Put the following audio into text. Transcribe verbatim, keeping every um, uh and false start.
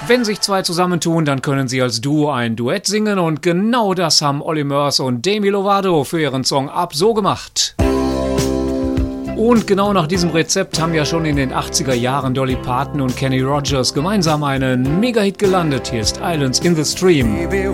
Wenn sich zwei zusammentun, dann können sie als Duo ein Duett singen und genau das haben Olly Murs und Demi Lovato für ihren Song Ab so gemacht. Und genau nach diesem Rezept haben ja schon in den achtziger Jahren Dolly Parton und Kenny Rogers gemeinsam einen Mega-Hit gelandet. Hier ist Islands in the Stream.